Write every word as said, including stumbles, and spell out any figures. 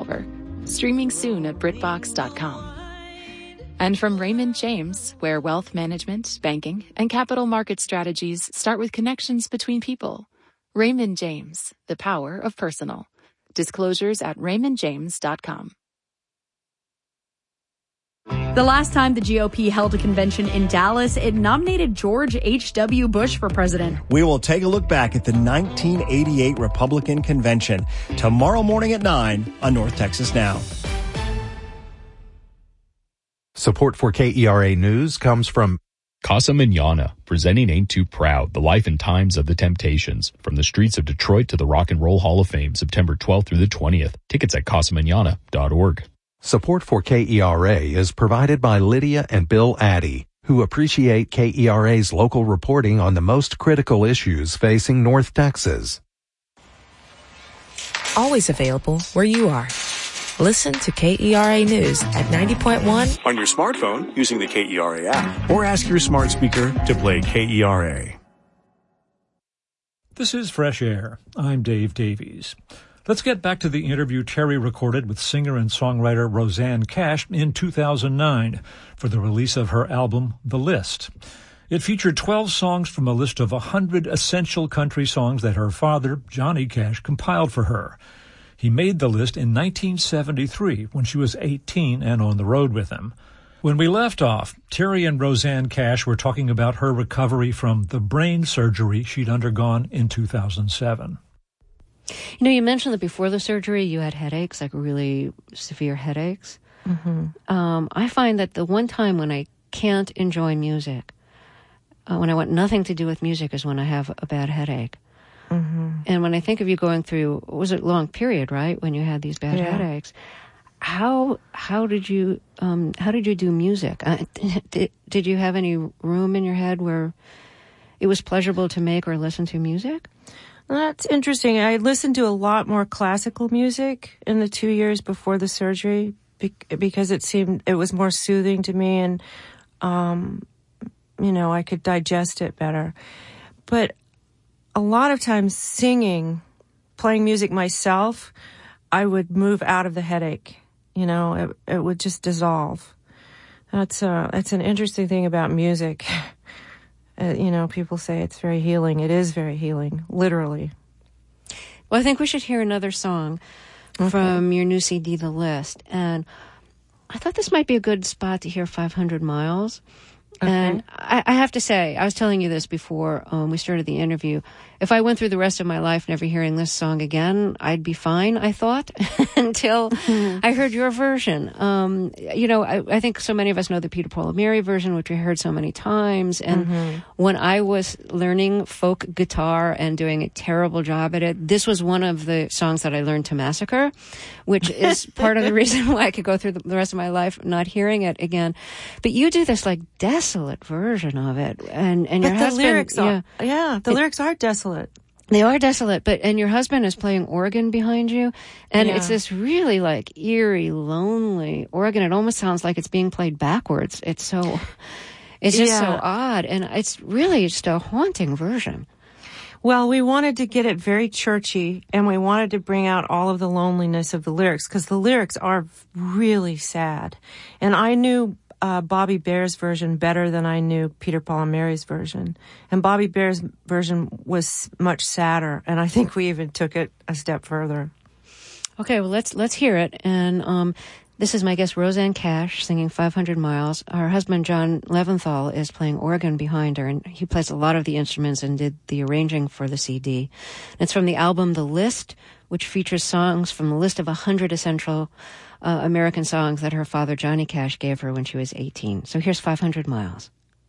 Over, streaming soon at brit box dot com. And from Raymond James, where wealth management, banking, and capital market strategies start with connections between people. Raymond James, the power of personal. Disclosures at raymond james dot com. The last time the G O P held a convention in Dallas, it nominated George H W. Bush for president. We will take a look back at the nineteen eighty-eight Republican Convention tomorrow morning at nine on North Texas Now. Support for K E R A News comes from Casa Manana, presenting Ain't Too Proud, the life and times of the Temptations. From the streets of Detroit to the Rock and Roll Hall of Fame, September twelfth through the twentieth. Tickets at casa manana dot org. Support for K E R A is provided by Lydia and Bill Addy, who appreciate K E R A's local reporting on the most critical issues facing North Texas. Always available where you are. Listen to K E R A News at ninety point one on your smartphone using the K E R A app, or ask your smart speaker to play K E R A. This is Fresh Air. I'm Dave Davies. Let's get back to the interview Terry recorded with singer and songwriter Rosanne Cash in two thousand nine for the release of her album, The List. It featured twelve songs from a list of one hundred essential country songs that her father, Johnny Cash, compiled for her. He made the list in nineteen seventy-three when she was eighteen and on the road with him. When we left off, Terry and Rosanne Cash were talking about her recovery from the brain surgery she'd undergone in two thousand seven. You know, you mentioned that before the surgery you had headaches, like really severe headaches. Mm-hmm. Um, I find that the one time when I can't enjoy music, uh, when I want nothing to do with music, is when I have a bad headache. Mm-hmm. And when I think of you going through, was it a long period, right, when you had these bad yeah. headaches? How how did you um, how did you do music? Uh, did did you have any room in your head where it was pleasurable to make or listen to music? That's interesting. I listened to a lot more classical music in the two years before the surgery because it seemed it was more soothing to me, and um, you know, I could digest it better. But a lot of times singing, playing music myself, I would move out of the headache. You know, it, it would just dissolve. That's a, that's an interesting thing about music. Uh, you know, people say it's very healing. It is very healing, literally. Well, I think we should hear another song okay. from your new C D, The List. And I thought this might be a good spot to hear five hundred miles. Okay. And I, I have to say, I was telling you this before um, we started the interview. If I went through the rest of my life never hearing this song again, I'd be fine, I thought, until mm-hmm. I heard your version. Um, you know, I, I think so many of us know the Peter, Paul, and Mary version, which we heard so many times. And mm-hmm. when I was learning folk guitar and doing a terrible job at it, this was one of the songs that I learned to massacre, which is part of the reason why I could go through the, the rest of my life not hearing it again. But you do this, like, desolate version of it. And, and but your the husband... lyrics are, yeah, yeah the it, lyrics are desolate. They are desolate, but, and your husband is playing organ behind you, and yeah. it's this really, like, eerie, lonely organ. It almost sounds like it's being played backwards. It's so, it's just yeah. so odd, and it's really just a haunting version. Well, we wanted to get it very churchy, and we wanted to bring out all of the loneliness of the lyrics, because the lyrics are really sad. And I knew uh, Bobby Bare's version better than I knew Peter, Paul, and Mary's version. And Bobby Bare's version was much sadder, and I think we even took it a step further. Okay, well, let's let's hear it. And um, this is my guest, Rosanne Cash, singing five hundred miles. Her husband, John Leventhal, is playing organ behind her, and he plays a lot of the instruments and did the arranging for the C D. And it's from the album The List, which features songs from the list of one hundred essential uh, American songs that her father, Johnny Cash, gave her when she was eighteen. So here's five hundred miles.